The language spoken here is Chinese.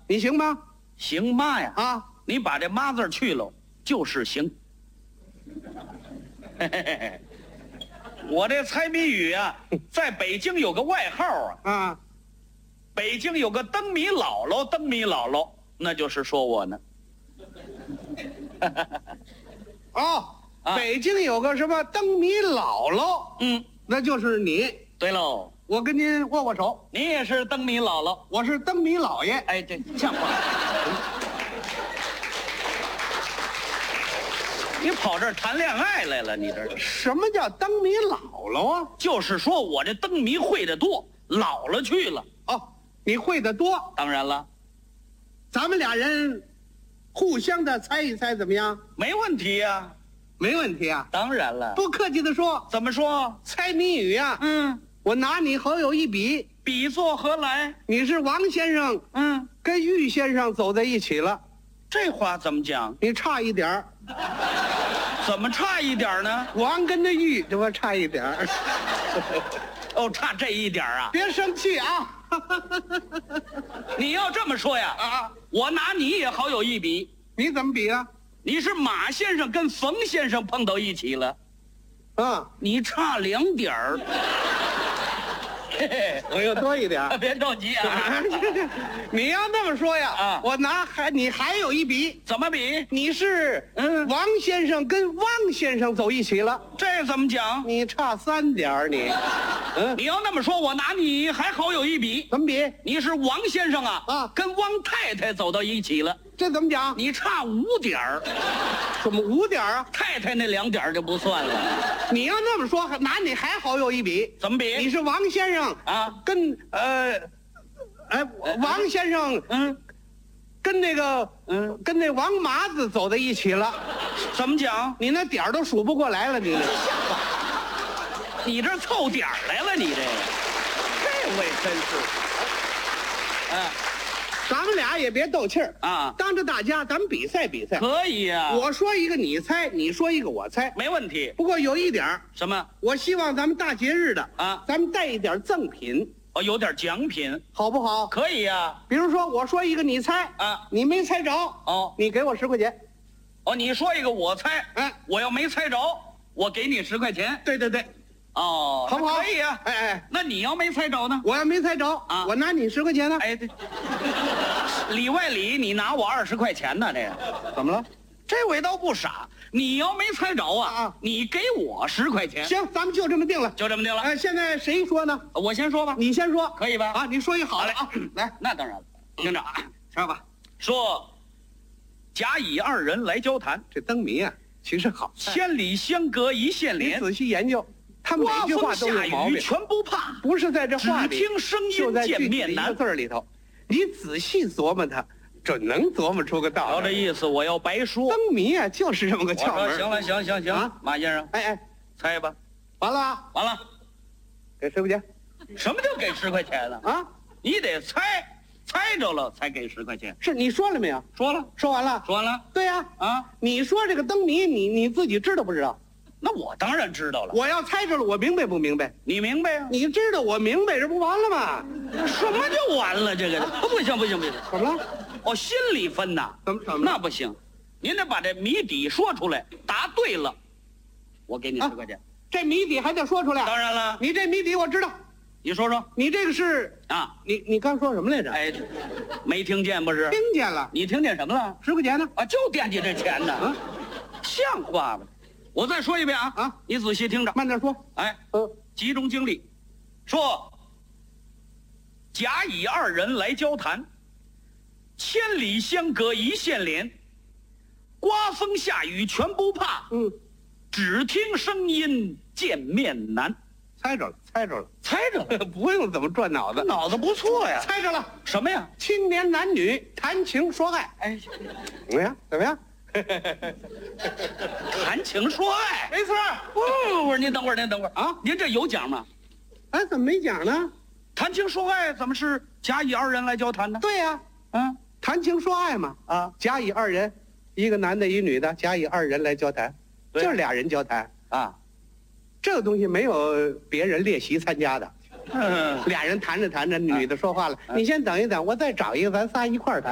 你行吗？ 行妈呀！ 啊， 你把这妈字去了，就是行。嘿嘿嘿嘿，我这猜谜语啊，在北京有个外号啊， 啊， 北京有个灯谜姥姥，灯谜姥姥，那就是说我呢。 哦， 啊北京有个什么灯谜姥姥， 嗯， 那就是你。 对喽， 我跟您握握手， 你也是灯谜姥姥。 我是灯谜老爷。 哎，这像话。你跑这儿谈恋爱来了？你这什么叫灯谜姥姥啊？ 就是说我这灯谜会的多，老了去了。 哦，你会的多， 当然了， 咱们俩人互相的猜一猜怎么样？ 没问题呀、 没问题啊。 当然了， 不客气的说， 怎么说？ 猜谜语啊， 嗯， 我拿你好友一比， 比作何来？ 你是王先生嗯， 跟玉先生走在一起了， 这话怎么讲？ 你差一点儿， 怎么差一点呢？ 王跟那玉这不差一点儿。 哦，差这一点啊！ 别生气啊！ 你要这么说呀， 啊， 我拿你也好有一比。 你怎么比啊？ 你是马先生跟冯先生碰到一起了， 啊， 你差2点儿。嘿嘿， 我又多一点儿。 别着急啊！ 你要那么说呀， 啊我你还有一比， 怎么比？ 你是嗯王先生跟汪先生走一起了， 这怎么讲？ 你差3点儿你。 你要那么说，我拿你还好有一比。 怎么比？ 你是王先生啊， 啊跟汪太太走到一起了， 这怎么讲？ 你差5点儿， 怎么5点儿啊？ 太太那2点儿就不算了。 你要那么说，拿你还好有一比。 怎么比？ 你是王先生啊跟王先生嗯跟那个嗯， 跟那王麻子走在一起了， 怎么讲？ 你那点儿都数不过来了，你你这凑点儿来了，你这位真是， 咱们俩也别斗气儿啊当着大家咱们比赛比赛。 可以呀、 我说一个你猜，你说一个我猜。 没问题。 不过有一点儿， 什么？ 我希望咱们大节日的啊咱们带一点赠品， 哦，有点奖品， 好不好？ 可以呀、 比如说我说一个你猜啊你没猜着哦你给我10块钱。 哦，你说一个我猜， 哎， 我要没猜着，我给你10块钱。 对对对， 哦， 好不好？ 那可以呀、 哎哎， 那你要没猜着呢？ 我要没猜着啊我拿你10块钱呢。 哎，对，里外里你拿我20块钱呢？这个怎么了？ 这位倒不傻，你要没猜着啊， 啊你给我10块钱， 行，咱们就这么定了。 就这么定了。 哎，现在谁说呢？ 我先说吧， 你先说， 可以吧？ 啊，你说一好的啊，来， 那当然了，听着啊， 说吧。 说甲乙2人来交谈， 这灯谜啊，其实好， 千里相隔一线连， 你仔细研究，他每刮风句话都有下雨毛病， 全不怕， 不是在这话里， 只听声音就在见句子的一个面难。 字儿里头，你仔细琢磨它，准能琢磨出个道瞧这理。 意思，我要白说。 灯谜啊，就是这么个我窍门儿。 说行了，行， 啊马先生， 哎哎， 猜吧。 完了啊， 完了， 给10块钱什么叫给10块钱呢？ 啊？ 你得猜着了才给10块钱。 是你说了没有？ 说了， 说完了。 说完了对呀， 啊？ 你说这个灯谜，你自己知道不知道？ 那我当然知道了。 我要猜着了，我明白不明白？ 你明白呀？ 你知道我明白，这不完了吗？ 什么就完了？这个不行，不行。 怎么了？ 哦，心里分呐。 怎么那不行，您得把这谜底说出来，答对了，我给你10块钱。 这谜底还得说出来。 当然了， 你这谜底我知道， 你说说你这个是啊？ 你刚说什么来着？ 哎，没听见不是？ 听见了， 你听见什么了？ 10块钱呢？ 啊，就惦记这钱呢， 啊像话吗？我再说一遍啊！ 啊， 你仔细听着。 慢点说。 哎，集中精力，说甲乙2人来交谈，千里相隔一线连，刮风下雨全不怕，只听声音见面难。 猜着了，猜着了， 猜着了， 不用怎么转脑子， 脑子不错呀。 猜着了。 什么呀？ 青年男女谈情说爱， 哎， 怎么样？怎么样？ 谈情说爱。 没错。 不，您等会儿啊您这有奖吗？ 哎，怎么没讲呢？ 谈情说爱怎么是甲乙2人来交谈呢？ 对呀， 嗯谈情说爱嘛。 啊甲乙2人，一个男的，一女的，甲乙2人来交谈， 对就是俩人交谈。 啊， 这个东西没有别人列席参加的， 嗯。 俩人谈着谈着，女的说话了，你先等一等，我再找一个，咱仨一块儿谈。